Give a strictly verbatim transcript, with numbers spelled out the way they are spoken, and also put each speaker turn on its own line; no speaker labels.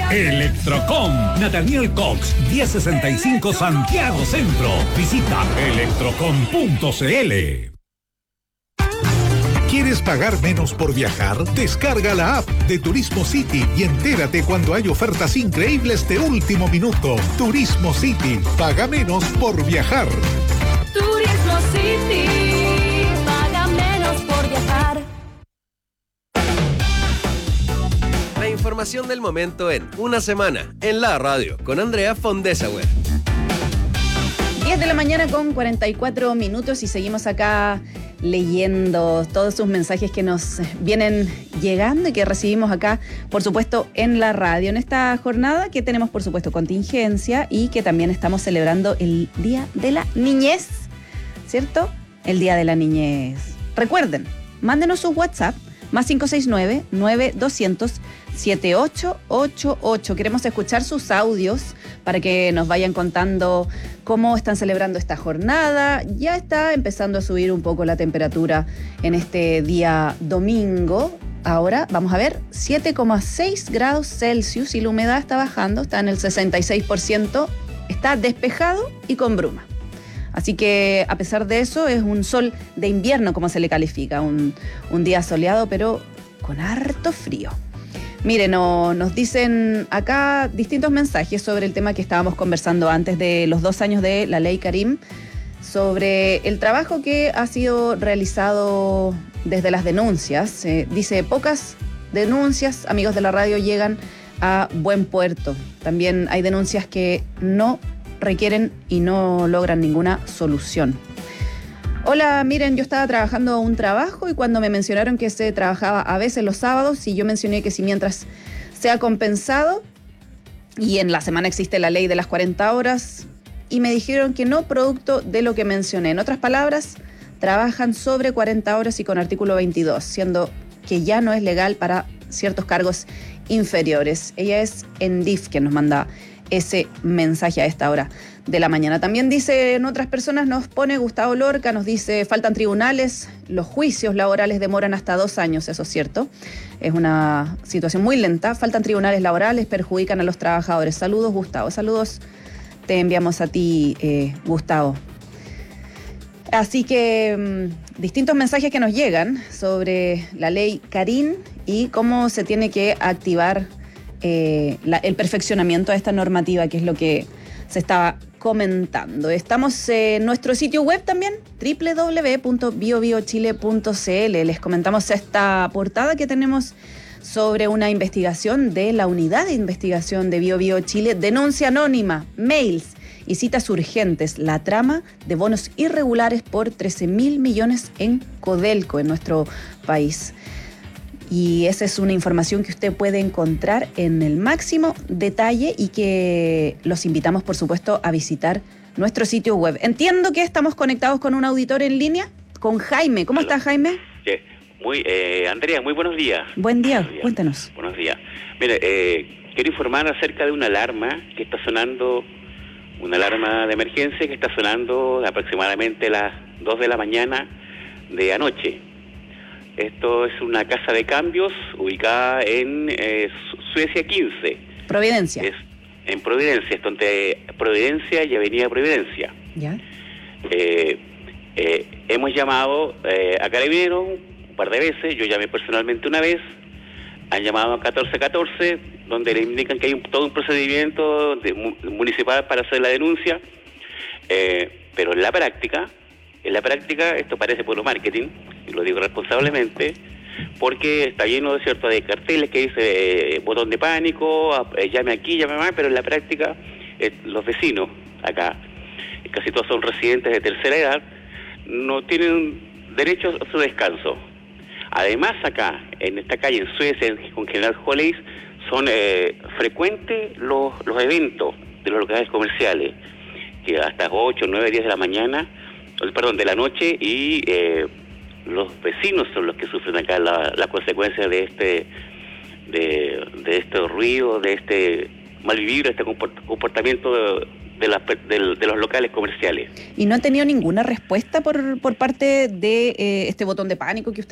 Electrocom, Nathaniel Cox, diez sesenta y cinco Santiago Centro. Visita electrocom punto cl. ¿Quieres pagar menos por viajar? Descarga la app de Turismo City y entérate cuando hay ofertas increíbles de último minuto. Turismo City, paga menos por viajar.
Turismo City, paga menos por viajar.
La información del momento en una semana, en la radio, con Andrea Fondesauer.
diez de la mañana con cuarenta y cuatro minutos y seguimos acá leyendo todos sus mensajes que nos vienen llegando y que recibimos acá, por supuesto, en la radio. En esta jornada que tenemos, por supuesto, contingencia y que también estamos celebrando el Día de la Niñez, ¿cierto? El Día de la Niñez. Recuerden, mándenos su WhatsApp, más cinco seis nueve, nueve dos cero cero, siete ocho ocho ocho. Queremos escuchar sus audios para que nos vayan contando cómo están celebrando esta jornada. Ya está empezando a subir un poco la temperatura en este día domingo. Ahora vamos a ver, siete coma seis grados Celsius y la humedad está bajando, está en el sesenta y seis por ciento, está despejado y con bruma. Así que a pesar de eso es un sol de invierno, como se le califica, un, un día soleado pero con harto frío. Miren, no, nos dicen acá distintos mensajes sobre el tema que estábamos conversando antes de los dos años de la Ley Karim, sobre el trabajo que ha sido realizado desde las denuncias. Eh, dice, pocas denuncias, amigos de la radio, llegan a buen puerto. También hay denuncias que no requieren y no logran ninguna solución. Hola, miren, yo estaba trabajando un trabajo y cuando me mencionaron que se trabajaba a veces los sábados y yo mencioné que si mientras sea compensado y en la semana existe la ley de las cuarenta horas y me dijeron que no producto de lo que mencioné. En otras palabras, trabajan sobre cuarenta horas y con artículo veintidós, siendo que ya no es legal para ciertos cargos inferiores. Ella es Endif quien nos manda ese mensaje a esta hora de la mañana. También dice, en otras personas nos pone Gustavo Lorca, nos dice, faltan tribunales, los juicios laborales demoran hasta dos años, eso es cierto. Es una situación muy lenta, faltan tribunales laborales, perjudican a los trabajadores. Saludos, Gustavo. Saludos te enviamos a ti, eh, Gustavo. Así que mmm, distintos mensajes que nos llegan sobre la ley Karim y cómo se tiene que activar Eh, la, el perfeccionamiento de esta normativa, que es lo que se estaba comentando. Estamos en nuestro sitio web también, doble u doble u doble u punto bio bio chile punto c l. Les comentamos esta portada que tenemos sobre una investigación de la unidad de investigación de Bio Bio Chile, denuncia anónima, mails y citas urgentes, la trama de bonos irregulares por trece mil millones en Codelco, en nuestro país. Y esa es una información que usted puede encontrar en el máximo detalle y que los invitamos, por supuesto, a visitar nuestro sitio web. Entiendo que estamos conectados con un auditor en línea, con Jaime. ¿Cómo estás, Jaime?
Sí. Muy, eh, Andrea, muy buenos días.
Buen día,
buenos días. Cuéntanos. Buenos días. Mire, eh, quiero informar acerca de una alarma que está sonando, una alarma de emergencia que está sonando aproximadamente a las dos de la mañana de anoche. Esto es una casa de cambios ubicada en eh, Suecia quince.
Providencia.
Es en Providencia, es donde Providencia y Avenida Providencia.
Ya.
Eh, eh, hemos llamado eh, a Carabineros un par de veces, yo llamé personalmente una vez, han llamado a catorce catorce, donde le indican que hay un, todo un procedimiento de, municipal para hacer la denuncia, eh, pero en la práctica, en la práctica esto parece puro marketing, y lo digo responsablemente, porque está lleno de cierto de carteles que dice eh, botón de pánico, eh, llame aquí, llame más, pero en la práctica eh, los vecinos acá, casi todos son residentes de tercera edad, no tienen derecho a su descanso. Además acá, en esta calle, en Suecia, con General Holleis, son eh, frecuentes los, los eventos de los locales comerciales, que hasta ocho, nueve, diez de la mañana, perdón, de la noche, y eh, los vecinos son los que sufren acá las la consecuencias de este de, de este ruido, de este malvivir, de este comportamiento de, de, las, de, de los locales comerciales.
¿Y no han tenido ninguna respuesta por, por parte de eh, este botón de pánico que usted